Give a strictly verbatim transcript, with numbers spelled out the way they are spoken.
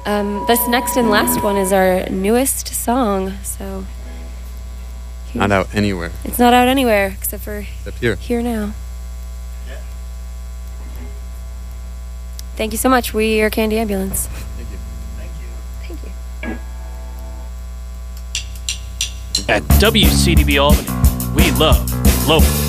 Um, this next and last one is our newest song, so... Not out anywhere. It's not out anywhere, except for Except here. Here now. Thank you so much. We are Candy Ambulance. Thank you. Thank you. At W C D B Albany, we love local.